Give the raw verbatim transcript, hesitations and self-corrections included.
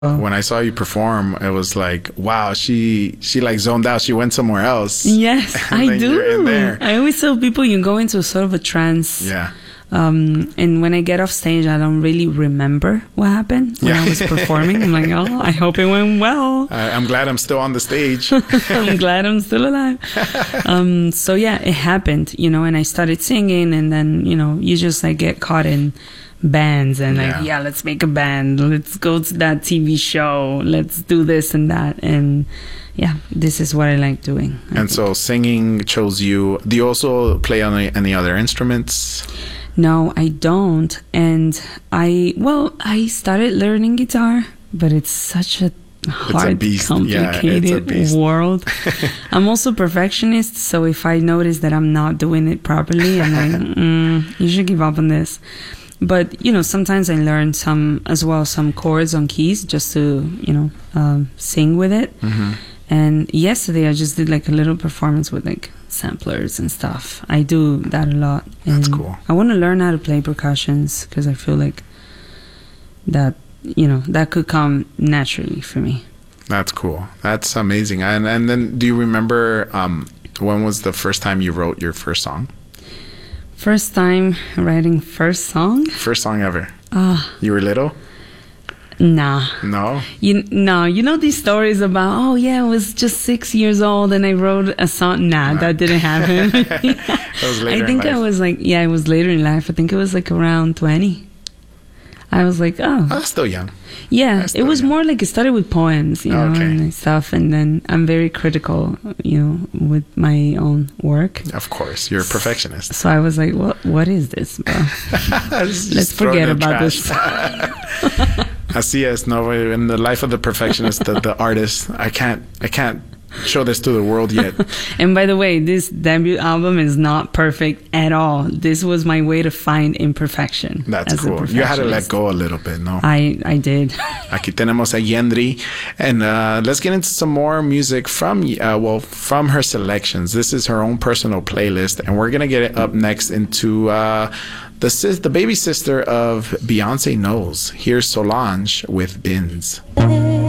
When I saw you perform, it was like, wow, she she like zoned out. She went somewhere else. Yes, And I then you're in do. there. I always tell people you go into sort of a trance. Yeah. Um, and when I get off stage, I don't really remember what happened when Yeah. I was performing. I'm like, oh, I hope it went well. I, I'm glad I'm still on the stage. I'm glad I'm still alive. Um, so yeah, it happened, you know, and I started singing, and then, you know, you just like get caught in bands and like, Yeah. yeah, let's make a band. Let's go to that T V show. Let's do this and that. And yeah, this is what I like doing. I And think. so singing chose you. Do you also play on any, any other instruments? No, I don't. And I, well, I started learning guitar, but it's such a hard, beast. Yeah, it's a complicated beast. world. I'm also perfectionist, so if I notice that I'm not doing it properly, I'm like, mm, you should give up on this. But, you know, sometimes I learn some, as well, some chords on keys just to, you know, um, sing with it. Mm-hmm. And yesterday I just did like a little performance with like samplers and stuff. I do that a lot. That's And cool. I want to learn how to play percussions because I feel like that, you know, that could come naturally for me. That's cool. That's amazing. And and then do you remember um, when was the first time you wrote your first song? First time writing first song? First song ever. Ah, You were little? nah. No? You no, you know these stories about, oh yeah, I was just six years old and I wrote a song. Nah, that didn't happen. That was later I think in I life. was like, yeah, it was later in life. I think it was like around twenty. I was like, oh, Oh, that's still young. yeah. that's It still was young. more like it started with poems, you know, Okay. and stuff. And then I'm very critical, you know, with my own work. Of course. You're a perfectionist. So I was like, what? What is this, bro? Just Let's throw it forget in the about trash. this. Así es, no, in the life of the perfectionist, the, the artist, I can't, I can't show this to the world yet. And by the way, this debut album is not perfect at all. This was my way to find imperfection. That's as a cool. You had to let perfectionist. go a little bit, no? I, I did. Aquí tenemos a Yendri, and uh, let's get into some more music from, uh, well, from her selections. This is her own personal playlist, and we're gonna get it up next into uh, the sis- the baby sister of Beyonce Knowles. Here's Solange with Bins.